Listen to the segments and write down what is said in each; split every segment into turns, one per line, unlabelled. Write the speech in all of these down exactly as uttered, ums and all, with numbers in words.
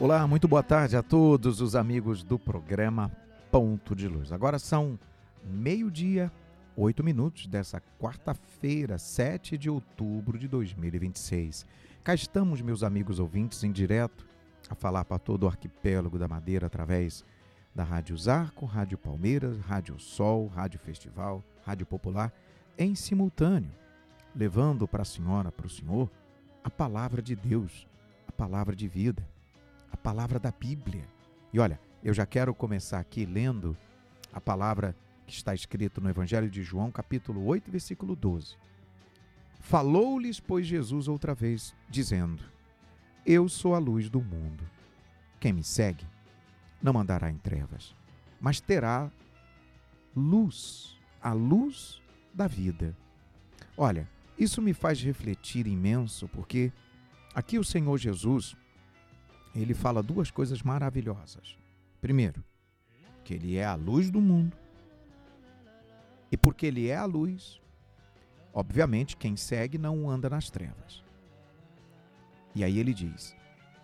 Olá, muito boa tarde a todos os amigos do programa Ponto de Luz. Agora são meio-dia, oito minutos dessa quarta-feira, sete de outubro de dois mil e vinte e seis. Cá estamos, meus amigos ouvintes, em direto a falar para todo o arquipélago da Madeira através da Rádio Zarco, Rádio Palmeiras, Rádio Sol, Rádio Festival, Rádio Popular, em simultâneo, levando para a senhora, para o senhor, a palavra de Deus, a palavra de vida, a palavra da Bíblia. E olha, eu já quero começar aqui lendo a palavra que está escrito no Evangelho de João, capítulo oito, versículo doze. Falou-lhes, pois, Jesus outra vez, dizendo: Eu sou a luz do mundo. Quem me segue não andará em trevas, mas terá luz, a luz da vida. Olha, isso me faz refletir imenso, porque aqui o Senhor Jesus, ele fala duas coisas maravilhosas. Primeiro, que ele é a luz do mundo. E porque ele é a luz, obviamente, quem segue não anda nas trevas. E aí ele diz,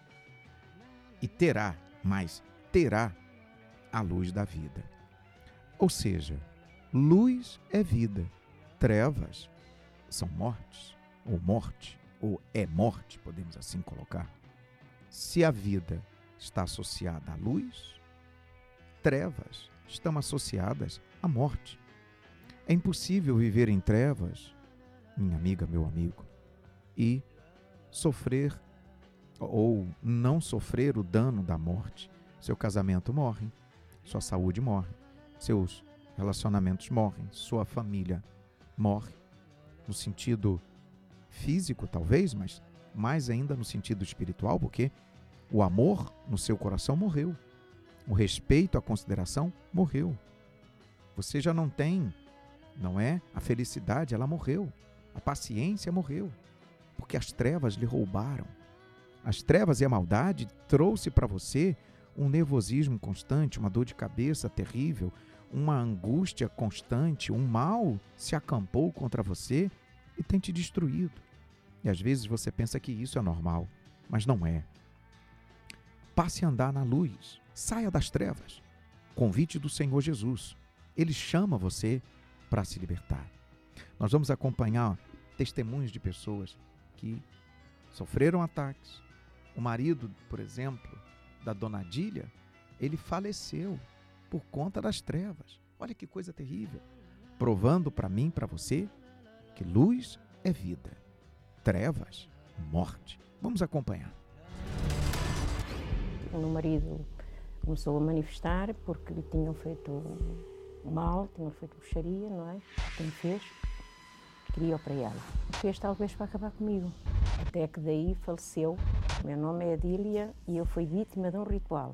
e terá, mas terá a luz da vida. Ou seja, luz é vida, trevas são mortes, ou morte, ou é morte, podemos assim colocar. Se a vida está associada à luz, trevas estão associadas à morte. É impossível viver em trevas, minha amiga, meu amigo, e sofrer ou não sofrer o dano da morte. Seu casamento morre, sua saúde morre, seus relacionamentos morrem, sua família morre, no sentido físico talvez, mas mais ainda no sentido espiritual, porque o amor no seu coração morreu, o respeito, a consideração morreu. Você já não tem, não é? A felicidade, ela morreu, a paciência morreu, porque as trevas lhe roubaram. As trevas e a maldade trouxe para você um nervosismo constante, uma dor de cabeça terrível, uma angústia constante, um mal se acampou contra você e tem te destruído. E às vezes você pensa que isso é normal, mas não é. Passe a andar na luz, saia das trevas. Convite do Senhor Jesus. Ele chama você para se libertar. Nós vamos acompanhar testemunhos de pessoas que sofreram ataques. O marido, por exemplo, da dona Adília, ele faleceu por conta das trevas. Olha que coisa terrível. Provando para mim, para você, que luz é vida, trevas, morte. Vamos acompanhar.
O meu marido começou a manifestar porque lhe tinham feito mal, tinham feito bruxaria, não é? Quem fez, queria para ela. Fez talvez para acabar comigo. Até que daí faleceu. Meu nome é Adília e eu fui vítima de um ritual.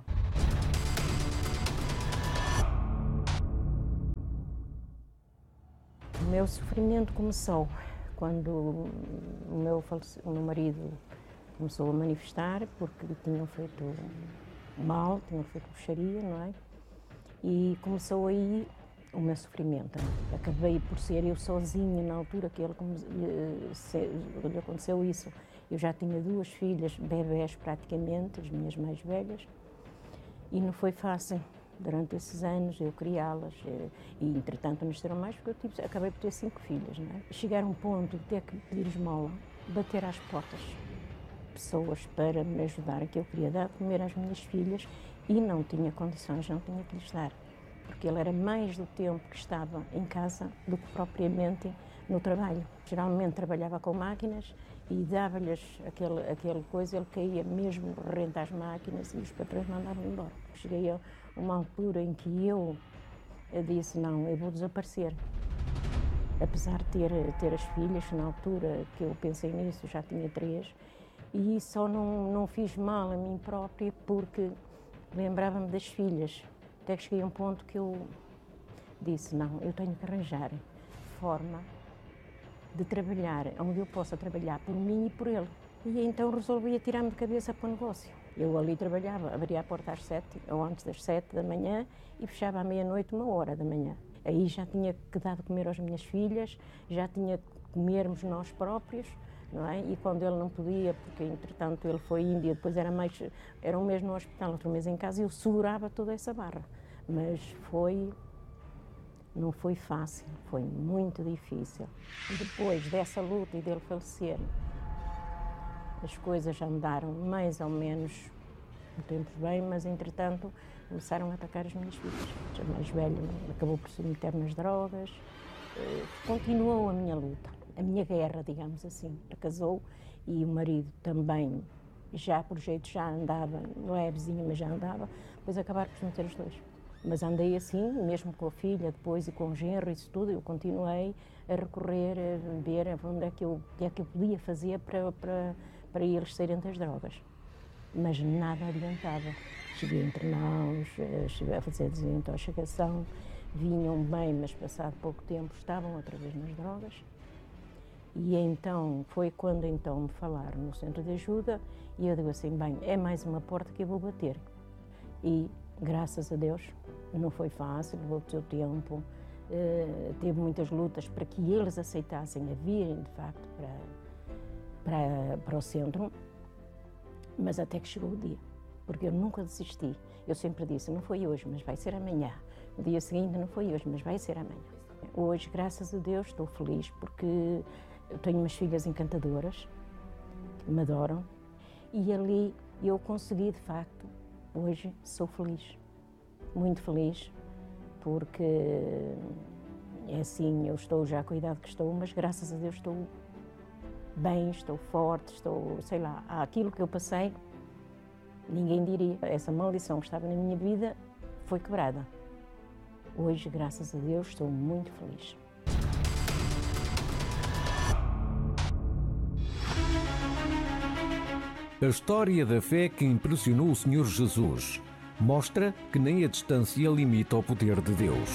O meu sofrimento começou quando o meu, falece... o meu marido começou a manifestar porque lhe tinham feito mal, tinham feito bruxaria, não é? E começou aí o meu sofrimento. Acabei por ser eu sozinha na altura que ele, lhe aconteceu isso. Eu já tinha duas filhas, bebés praticamente, as minhas mais velhas, e não foi fácil durante esses anos eu criá-las. E entretanto nasceram mais porque eu tive, acabei por ter cinco filhas, não é? Chegar a um ponto de ter que pedir esmola, bater às portas, pessoas para me ajudarem, que eu queria dar de comer às minhas filhas e não tinha condições, não tinha que lhes dar, porque ele era mais do tempo que estava em casa do que propriamente no trabalho. Geralmente trabalhava com máquinas e dava-lhes aquele, aquele coisa, ele caía mesmo rente às máquinas e os patrões mandavam embora. Cheguei a uma altura em que eu, eu disse, não, eu vou desaparecer. Apesar de ter, ter as filhas, na altura que eu pensei nisso, já tinha três, e só não, não fiz mal a mim própria porque lembrava-me das filhas. Até que cheguei a um ponto que eu disse, não, eu tenho que arranjar forma de trabalhar, onde eu possa trabalhar por mim e por ele. E então resolvi atirar-me de cabeça para o negócio. Eu ali trabalhava, abria a porta às sete, ou antes das sete da manhã, e fechava à meia-noite, uma hora da manhã. Aí já tinha que dar de comer às minhas filhas, já tinha que comermos nós próprios, não é? E quando ele não podia, porque entretanto ele foi Índia, depois era mais, era um mês no hospital, outro mês em casa, e eu segurava toda essa barra. Mas foi, não foi fácil, foi muito difícil. Depois dessa luta e dele falecer, as coisas já andaram mais ou menos no tempo bem, mas entretanto começaram a atacar as minhas filhas. A mais velha acabou por se meter nas drogas. Continuou a minha luta, a minha guerra, digamos assim. Ela casou e o marido também, já por jeito, já andava, não é vizinha, mas já andava, depois acabaram por se meter os dois. Mas andei assim, mesmo com a filha depois e com o genro, isso tudo, eu continuei a recorrer, a ver onde é que eu, o que é que eu podia fazer para, para, para eles saírem das drogas. Mas nada adiantava. Cheguei a interná-los, cheguei a fazer desintoxicação, vinham bem, mas passado pouco tempo estavam outra vez nas drogas. E então, foi quando então me falaram no centro de ajuda e eu digo assim, bem, é mais uma porta que eu vou bater. E, graças a Deus, não foi fácil, levou o seu tempo, uh, teve muitas lutas para que eles aceitassem a virem, de facto, para, para, para o centro, mas até que chegou o dia, porque eu nunca desisti. Eu sempre disse, não foi hoje, mas vai ser amanhã. No dia seguinte, não foi hoje, mas vai ser amanhã. Hoje, graças a Deus, estou feliz porque eu tenho umas filhas encantadoras, que me adoram, e ali eu consegui, de facto, hoje sou feliz, muito feliz, porque é assim, eu estou já com a idade que estou, mas graças a Deus estou bem, estou forte, estou, sei lá, aquilo que eu passei, ninguém diria. Essa maldição que estava na minha vida foi quebrada. Hoje, graças a Deus, estou muito feliz.
A história da fé que impressionou o Senhor Jesus mostra que nem a distância limita o poder de Deus.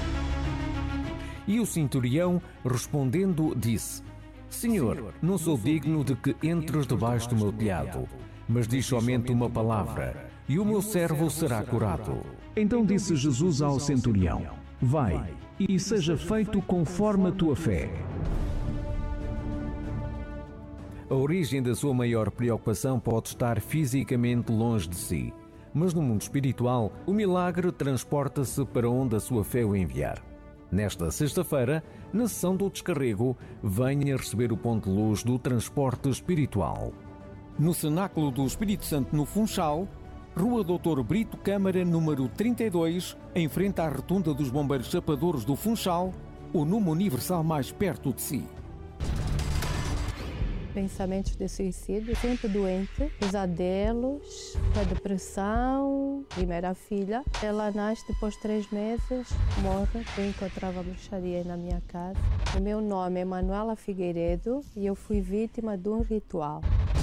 E o centurião, respondendo, disse: Senhor, não sou digno de que entres debaixo do meu telhado, mas diz somente uma palavra, e o meu servo será curado.
Então disse Jesus ao centurião: Vai, e seja feito conforme a tua fé.
A origem da sua maior preocupação pode estar fisicamente longe de si, mas no mundo espiritual, o milagre transporta-se para onde a sua fé o enviar. Nesta sexta-feira, na sessão do descarrego, venha receber o ponto de luz do transporte espiritual. No Cenáculo do Espírito Santo, no Funchal, Rua doutor Brito Câmara, número trinta e dois, em frente à rotunda dos Bombeiros Chapadores do Funchal, o número universal mais perto de si.
Pensamentos de suicídio, sempre doente, pesadelos, a depressão. Primeira filha, ela nasce depois de três meses, morre. Eu encontrava bruxaria na minha casa. O meu nome é Manuela Figueiredo e eu fui vítima de um ritual.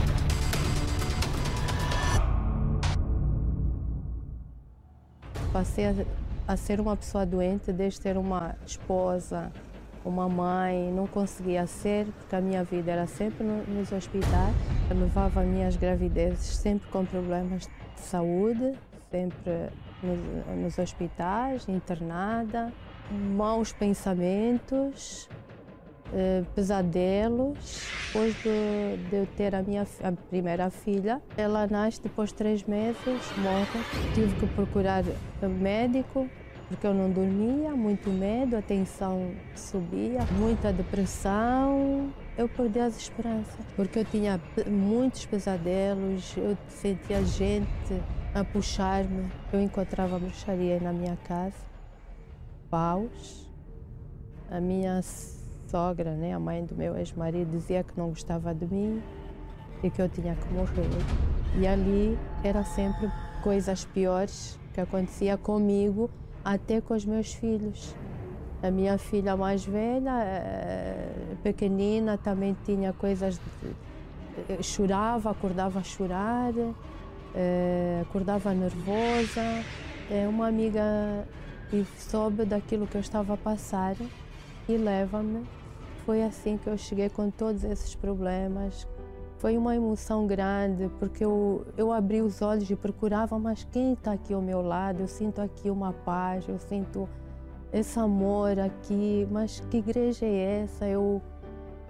Passei a, a ser uma pessoa doente desde ter uma esposa, uma mãe, não conseguia ser, porque a minha vida era sempre no, nos hospitais. Eu levava minhas gravidezes sempre com problemas de saúde, sempre nos, nos hospitais, internada, maus pensamentos, eh, pesadelos. Depois de, de eu ter a minha a primeira filha, ela nasce depois de três meses, morre. Tive que procurar médico, porque eu não dormia, muito medo, a tensão subia, muita depressão. Eu perdi as esperanças, porque eu tinha muitos pesadelos, eu sentia gente a puxar-me. Eu encontrava bruxaria na minha casa, paus. A minha sogra, né, a mãe do meu ex-marido, dizia que não gostava de mim e que eu tinha que morrer. E ali era sempre coisas piores que acontecia comigo, até com os meus filhos. A minha filha mais velha, pequenina, também tinha coisas, de, chorava, acordava a chorar, acordava nervosa. Uma amiga soube daquilo que eu estava a passar e leva-me. Foi assim que eu cheguei com todos esses problemas. Foi uma emoção grande, porque eu, eu abri os olhos e procurava, mas quem está aqui ao meu lado? Eu sinto aqui uma paz, eu sinto esse amor aqui, mas que igreja é essa? Eu,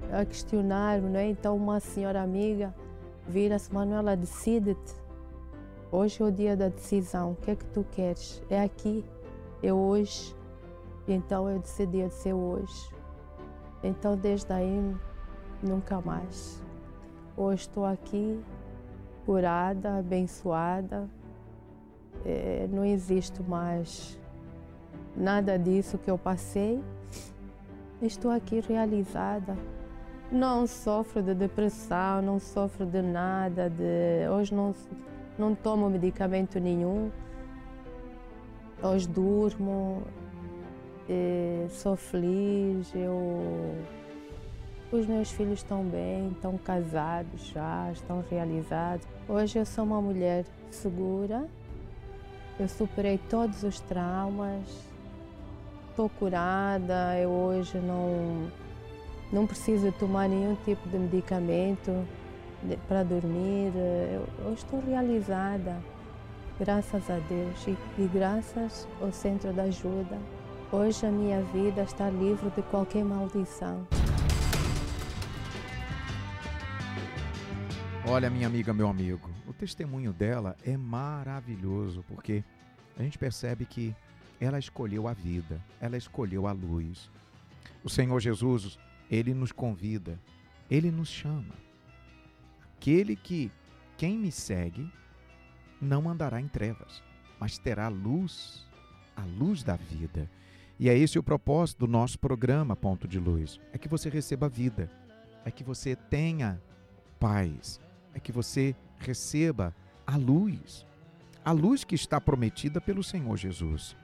a questionar-me, não é? Então uma senhora amiga vira-se: Manuela, decide-te. Hoje é o dia da decisão. O que é que tu queres? É aqui, é hoje. Então eu decidi de ser hoje. Então desde aí nunca mais. Hoje estou aqui, curada, abençoada. É, não existe mais nada disso que eu passei. Estou aqui realizada. Não sofro de depressão, não sofro de nada. De... Hoje não, não tomo medicamento nenhum. Hoje durmo. E sou feliz. Eu... Os meus filhos estão bem, estão casados já, estão realizados. Hoje eu sou uma mulher segura. Eu superei todos os traumas. Estou curada. Eu hoje não... Não preciso tomar nenhum tipo de medicamento para dormir. Eu, eu estou realizada, graças a Deus e, e graças ao Centro de Ajuda. Hoje a minha vida está livre de qualquer maldição.
Olha, minha amiga, meu amigo, o testemunho dela é maravilhoso, porque a gente percebe que ela escolheu a vida, ela escolheu a luz. O Senhor Jesus, Ele nos convida, Ele nos chama. Aquele que, quem me segue, não andará em trevas, mas terá luz, a luz da vida. E é esse o propósito do nosso programa Ponto de Luz. É que você receba vida, é que você tenha paz, é que você receba a luz, a luz que está prometida pelo Senhor Jesus.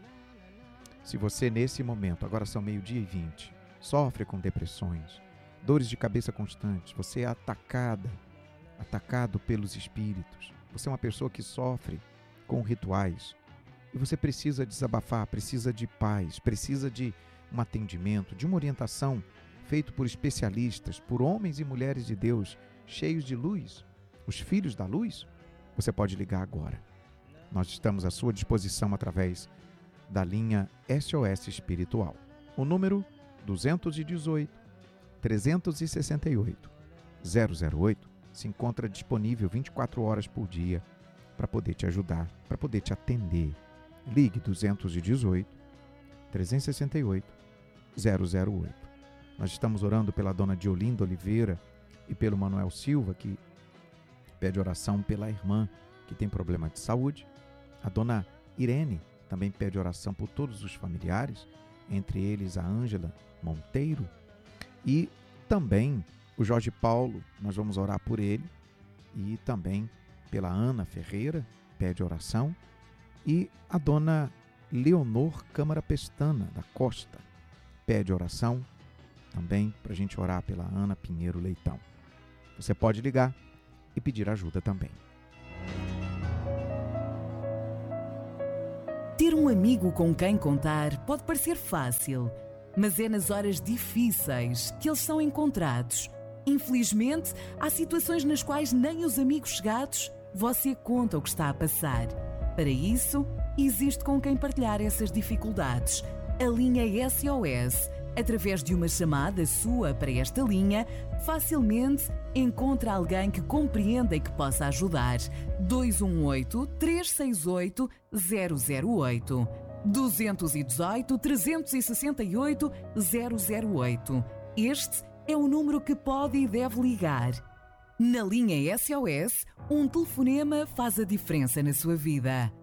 Se você nesse momento, agora são meio-dia e vinte, sofre com depressões, dores de cabeça constantes, você é atacada, atacado pelos espíritos, você é uma pessoa que sofre com rituais e você precisa desabafar, precisa de paz, precisa de um atendimento, de uma orientação feito por especialistas, por homens e mulheres de Deus cheios de luz, os filhos da luz, você pode ligar agora. Nós estamos à sua disposição através da linha S O S Espiritual. O número dois um oito, três seis oito, zero zero oito se encontra disponível vinte e quatro horas por dia para poder te ajudar, para poder te atender. Ligue dois um oito, três seis oito, zero zero oito. Nós estamos orando pela dona Diolinda Oliveira e pelo Manuel Silva, que pede oração pela irmã que tem problema de saúde. A dona Irene também pede oração por todos os familiares, entre eles a Ângela Monteiro e também o Jorge Paulo, nós vamos orar por ele, e também pela Ana Ferreira, pede oração, e a dona Leonor Câmara Pestana da Costa pede oração também para a gente orar pela Ana Pinheiro Leitão. Você pode ligar e pedir ajuda também.
Ter um amigo com quem contar pode parecer fácil, mas é nas horas difíceis que eles são encontrados. Infelizmente, há situações nas quais nem os amigos chegados você conta o que está a passar. Para isso, existe com quem partilhar essas dificuldades. A linha S O S, através de uma chamada sua para esta linha, facilmente encontra alguém que compreenda e que possa ajudar. dois um oito, três seis oito, zero zero oito. dois um oito, três seis oito, zero zero oito. Este é o número que pode e deve ligar. Na linha S O S, um telefonema faz a diferença na sua vida.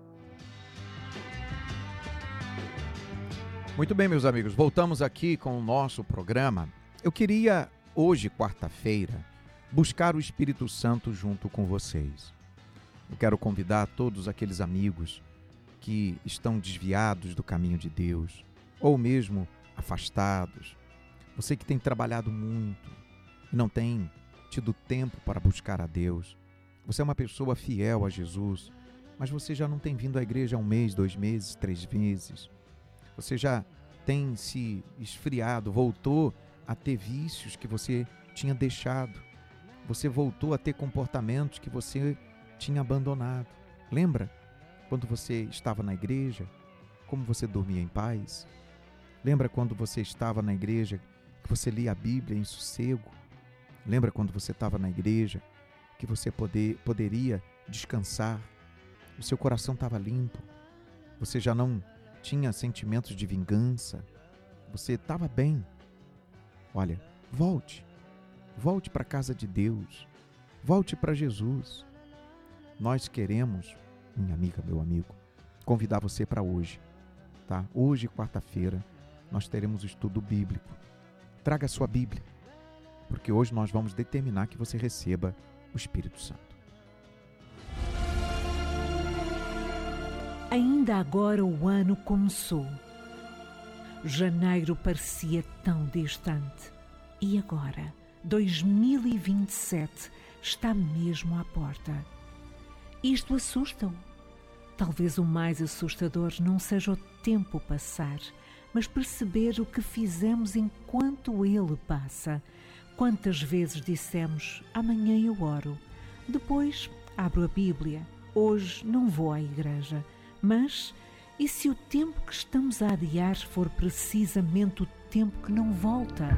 Muito bem, meus amigos, voltamos aqui com o nosso programa. Eu queria, hoje, quarta-feira, buscar o Espírito Santo junto com vocês. Eu quero convidar todos aqueles amigos que estão desviados do caminho de Deus, ou mesmo afastados. Você que tem trabalhado muito e não tem tido tempo para buscar a Deus. Você é uma pessoa fiel a Jesus, mas você já não tem vindo à igreja há um mês, dois meses, três meses. Você já tem se esfriado, voltou a ter vícios que você tinha deixado. Você voltou a ter comportamentos que você tinha abandonado. Lembra quando você estava na igreja, como você dormia em paz? Lembra quando você estava na igreja, que você lia a Bíblia em sossego? Lembra quando você estava na igreja, que você poder, poderia descansar, o seu coração estava limpo, você já não tinha sentimentos de vingança, você estava bem. Olha, volte, volte para a casa de Deus, volte para Jesus. Nós queremos, minha amiga, meu amigo, convidar você para hoje, tá? Hoje, quarta-feira, nós teremos o estudo bíblico. Traga a sua Bíblia, porque hoje nós vamos determinar que você receba o Espírito Santo.
Ainda agora o ano começou. Janeiro parecia tão distante. E agora, dois mil e vinte e sete está mesmo à porta. Isto assusta-o. Talvez o mais assustador não seja o tempo passar, mas perceber o que fizemos enquanto ele passa. Quantas vezes dissemos, amanhã eu oro, depois abro a Bíblia, hoje não vou à igreja. Mas, e se o tempo que estamos a adiar for precisamente o tempo que não volta?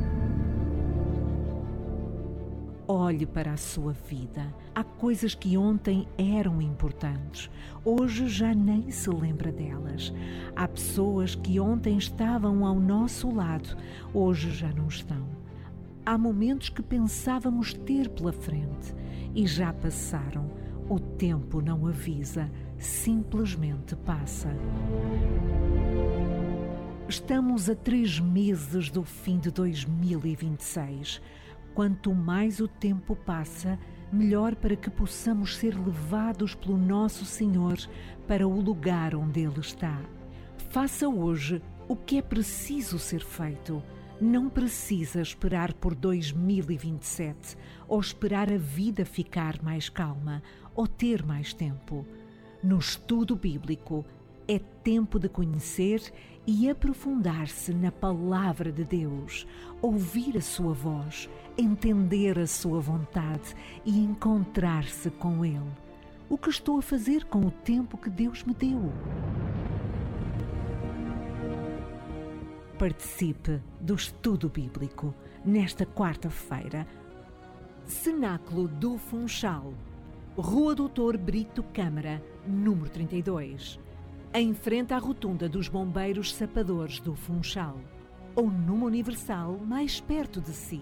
Olhe para a sua vida. Há coisas que ontem eram importantes, hoje já nem se lembra delas. Há pessoas que ontem estavam ao nosso lado, hoje já não estão. Há momentos que pensávamos ter pela frente e já passaram. O tempo não avisa, simplesmente passa. Estamos a três meses do fim de dois mil e vinte e seis. Quanto mais o tempo passa, melhor para que possamos ser levados pelo nosso Senhor para o lugar onde Ele está. Faça hoje o que é preciso ser feito. Não precisa esperar por dois mil e vinte e sete ou esperar a vida ficar mais calma ou ter mais tempo. No estudo bíblico, é tempo de conhecer e aprofundar-se na palavra de Deus, ouvir a sua voz, entender a sua vontade e encontrar-se com Ele. O que estou a fazer com o tempo que Deus me deu? Participe do estudo bíblico nesta quarta-feira. Cenáculo do Funchal, Rua Doutor Brito Câmara, número trinta e dois, em frente à rotunda dos Bombeiros Sapadores do Funchal, ou numa Universal mais perto de si.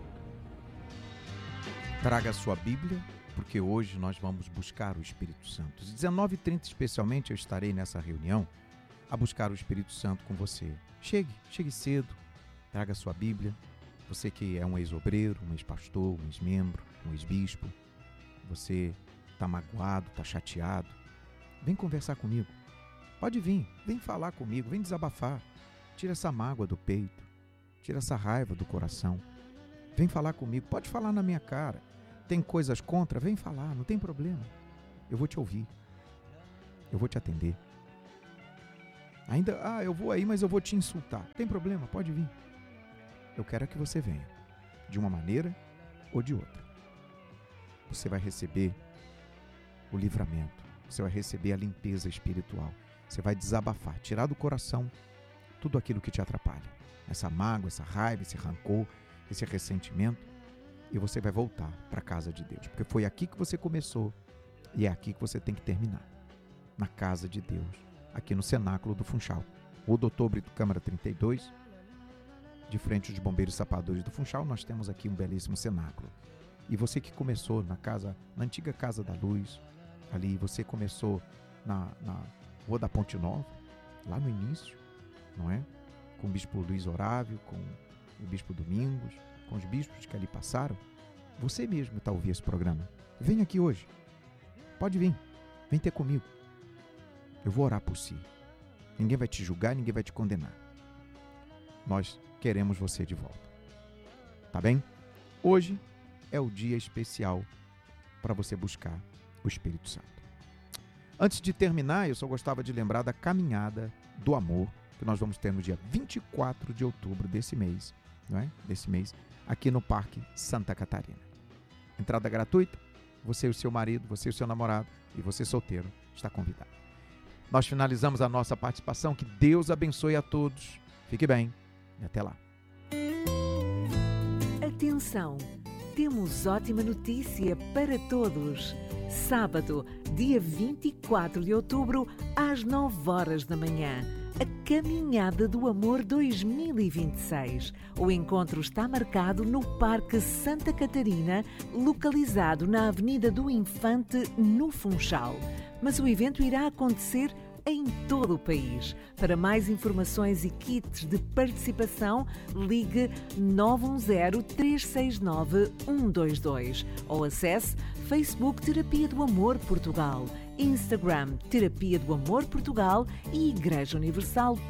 Traga a sua Bíblia, porque hoje nós vamos buscar o Espírito Santo. Às dezenove e trinta especialmente eu estarei nessa reunião a buscar o Espírito Santo com você. Chegue, chegue cedo, traga a sua Bíblia. Você que é um ex-obreiro, um ex-pastor, um ex-membro, um ex-bispo, você está magoado, está chateado, vem conversar comigo. Pode vir, vem falar comigo, vem desabafar. Tira essa mágoa do peito, tira essa raiva do coração. Vem falar comigo, pode falar na minha cara. Tem coisas contra, vem falar, não tem problema. Eu vou te ouvir, eu vou te atender. Ainda, ah, eu vou aí, mas eu vou te insultar. Tem problema, pode vir. Eu quero que você venha, de uma maneira ou de outra. Você vai receber o livramento, você vai receber a limpeza espiritual. Você vai desabafar, tirar do coração tudo aquilo que te atrapalha. Essa mágoa, essa raiva, esse rancor, esse ressentimento. E você vai voltar para a casa de Deus. Porque foi aqui que você começou e é aqui que você tem que terminar. Na casa de Deus, aqui no Cenáculo do Funchal. O doutor Brito Câmara trinta e dois, de frente aos Bombeiros Sapadores do Funchal, nós temos aqui um belíssimo cenáculo. E você que começou na casa, na antiga Casa da Luz, ali você começou na, na Rua da Ponte Nova, lá no início, não é? Com o bispo Luiz Orávio, com o bispo Domingos, com os bispos que ali passaram. Você mesmo está ouvindo esse programa. Vem aqui hoje. Pode vir. Vem ter comigo. Eu vou orar por si. Ninguém vai te julgar, ninguém vai te condenar. Nós queremos você de volta. Tá bem? Hoje é o dia especial para você buscar o Espírito Santo. Antes de terminar, eu só gostava de lembrar da caminhada do amor que nós vamos ter no dia vinte e quatro de outubro desse mês, não é? Desse mês, aqui no Parque Santa Catarina. Entrada gratuita, você e o seu marido, você e o seu namorado e você solteiro está convidado. Nós finalizamos a nossa participação. Que Deus abençoe a todos. Fique bem e até lá.
Atenção! temos ótima notícia para todos. Sábado, dia vinte e quatro de outubro, às nove horas da manhã. A Caminhada do Amor dois mil e vinte e seis. O encontro está marcado no Parque Santa Catarina, localizado na Avenida do Infante, no Funchal. Mas o evento irá acontecer em todo o país. Para mais informações e kits de participação, ligue nove um zero, três seis nove, um dois dois ou acesse Facebook Terapia do Amor Portugal, Instagram Terapia do Amor Portugal e Igreja Universal